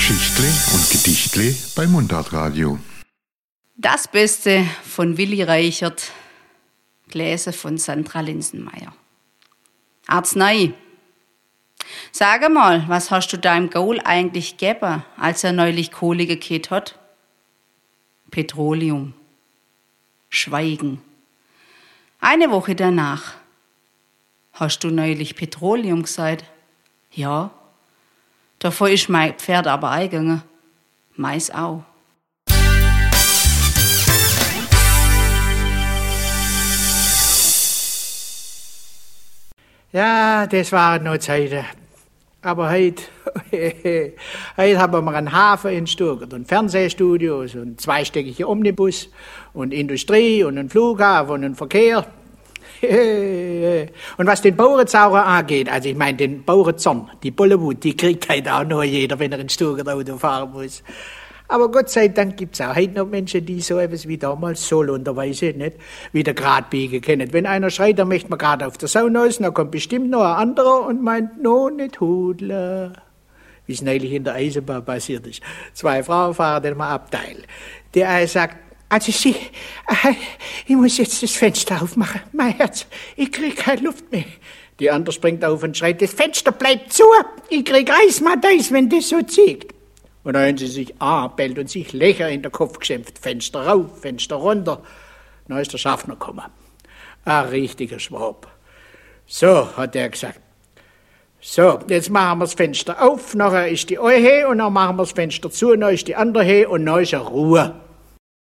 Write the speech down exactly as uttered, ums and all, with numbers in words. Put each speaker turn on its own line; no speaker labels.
Geschichtle und Gedichtle bei Mundartradio.
Das Beste von Willi Reichert, gelesen von Sandra Linsenmeier. Arznei. Sag mal, was hast du deinem Gaul eigentlich gegeben, als er neulich Kohle gekehrt hat? Petroleum. Schweigen. Eine Woche danach. Hast du neulich Petroleum gesagt? Ja. Davor ist mein Pferd aber eingegangen. Mais auch.
Ja, das waren noch Zeiten. Aber heute, heute haben wir einen Hafen in Stuttgart und Fernsehstudios und zweistöckige Omnibus und Industrie und einen Flughafen und einen Verkehr. Und was den Bauernzauber angeht, also ich meine den Bauernzorn, die Bollywood, die kriegt halt auch nur jeder, wenn er in Stuttgart Auto fahren muss. Aber Gott sei Dank gibt's auch heute noch Menschen, die so etwas wie damals solonderweise nicht wieder grad biegen können. Wenn einer schreit, dann möchte man gerade auf der Sauna aus, dann kommt bestimmt noch ein anderer und meint, no, nicht hudler. Wie es neulich in der Eisenbahn passiert ist. Zwei Frauen fahren dann mal Abteil. Der eine sagt, also Sie, äh, ich muss jetzt das Fenster aufmachen. Mein Herz, ich krieg keine Luft mehr. Die andere springt auf und schreit, das Fenster bleibt zu. Ich krieg Eismadeis, wenn das so zieht. Und dann haben sie sich anbellt und sich Löcher in den Kopf geschimpft. Fenster rauf, Fenster runter. Dann ist der Schaffner gekommen. Ein richtiger Schwab. So, hat er gesagt. So, jetzt machen wir das Fenster auf, nachher ist die eine und dann machen wir das Fenster zu, dann ist die andere und dann ist eine Ruhe.